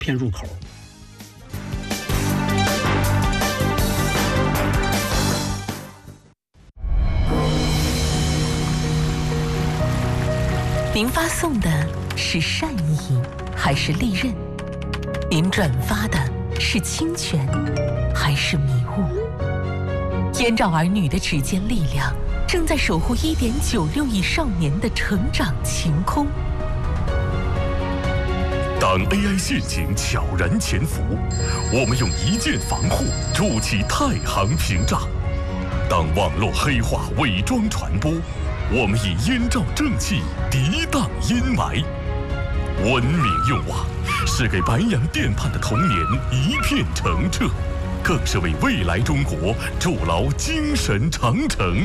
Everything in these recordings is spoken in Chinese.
骗入口。 您发送的是善意还是利刃？您转发的是侵权还是迷雾？燕赵儿女的指尖力量正在守护1.96亿少年的成长晴空。 当 AI 陷阱悄然潜伏，我们用一键防护筑起太行屏障；当网络黑话伪装传播，我们以燕赵正气涤荡阴霾。文明用网是给白洋淀畔的童年一片澄澈，更是为未来中国筑牢精神长城。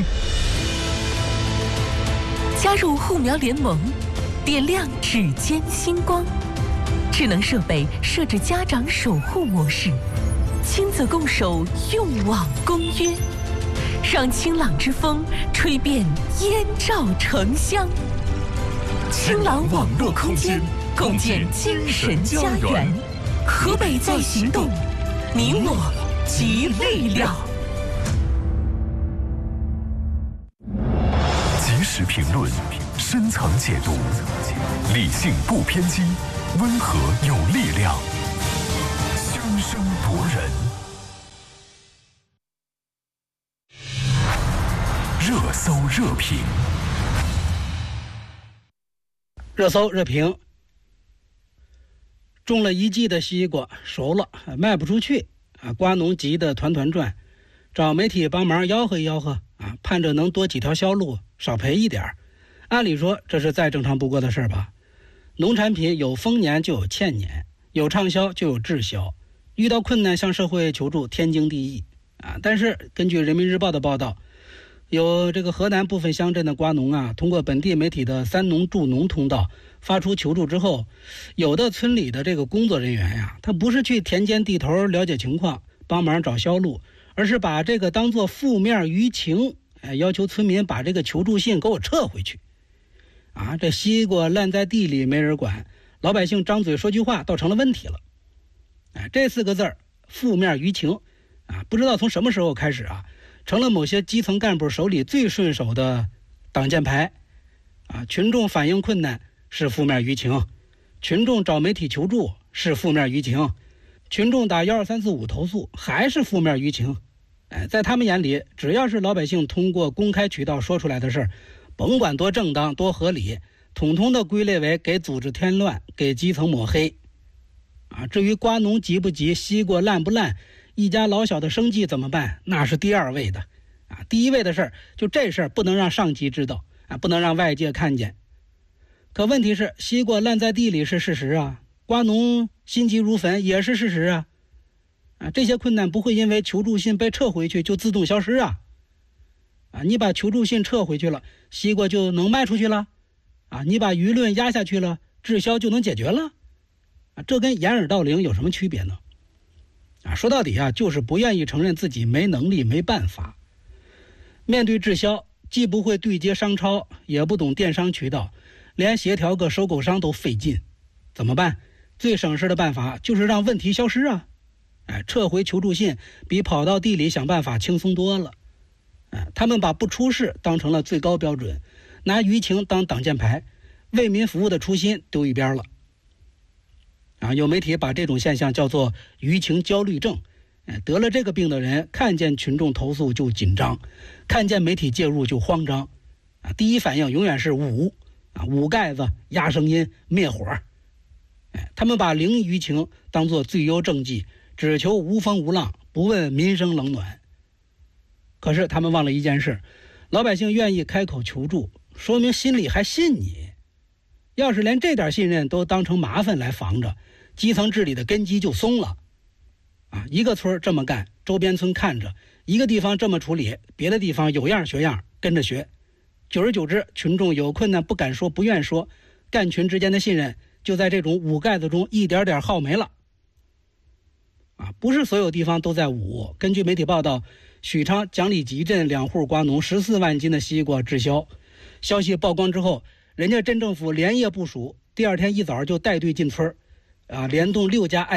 加入护苗联盟，点亮指尖星光。智能设备设置家长守护模式，亲子共守用网公约，让清朗之风吹遍燕赵城乡。清朗网络空间，共建精神家园。河北在行动，你我集力量。 及时评论，深层解读，理性不偏激，温和有力量，声声夺人。热搜热评， 热搜热评。种了1季的西瓜熟了，卖不出去啊，瓜农急得团团转，找媒体帮忙吆喝吆喝啊，盼着能多几条销路，少赔一点。按理说这是再正常不过的事吧。农产品有丰年就有欠年，有畅销就有滞销，遇到困难向社会求助天经地义啊。但是根据人民日报的报道，有这个河南部分乡镇的瓜农啊，通过本地媒体的三农助农通道发出求助之后，有的村里的这个工作人员呀，他不是去田间地头了解情况帮忙找销路，而是把这个当作负面舆情，要求村民把这个求助信给我撤回去啊。这西瓜烂在地里没人管，老百姓张嘴说句话倒成了问题了。这4个字负面舆情啊，不知道从什么时候开始啊，成了某些基层干部手里最顺手的挡箭牌啊。群众反映困难是负面舆情，群众找媒体求助是负面舆情，群众打12345投诉还是负面舆情。在他们眼里，只要是老百姓通过公开渠道说出来的事儿，甭管多正当多合理，统统的归类为给组织添乱，给基层抹黑啊。至于瓜农急不急，西瓜烂不烂，一家老小的生计怎么办，那是第2位的啊。第1位的事儿，就这事儿不能让上级知道啊，不能让外界看见。可问题是，西瓜烂在地里是事实啊，瓜农心急如焚也是事实啊。这些困难不会因为求助信被撤回去就自动消失啊。你把求助信撤回去了，西瓜就能卖出去了啊？你把舆论压下去了，滞销就能解决了啊？这跟掩耳盗铃有什么区别呢？说到底啊，就是不愿意承认自己没能力没办法。面对滞销，既不会对接商超，也不懂电商渠道，连协调个收购商都费劲，怎么办？最省事的办法就是让问题消失啊！撤回求助信比跑到地里想办法轻松多了。他们把不出事当成了最高标准，拿舆情当挡箭牌，为民服务的初心丢一边了。有媒体把这种现象叫做舆情焦虑症。得了这个病的人，看见群众投诉就紧张，看见媒体介入就慌张第一反应永远是捂盖子、压声音、灭火。他们把零舆情当作最优政绩，只求无风无浪，不问民生冷暖。可是他们忘了一件事，老百姓愿意开口求助，说明心里还信你。要是连这点信任都当成麻烦来防着，基层治理的根基就松了一个村这么干，周边村看着；一个地方这么处理，别的地方有样学样，跟着学。久而久之，群众有困难不敢说，不愿说，干群之间的信任就在这种捂盖子中一点点耗没了不是所有地方都在捂。根据媒体报道，许昌蒋里集镇2户瓜农14万斤的西瓜滞销，消息曝光之后，人家镇政府连夜部署，第2天一早就带队进村联动6家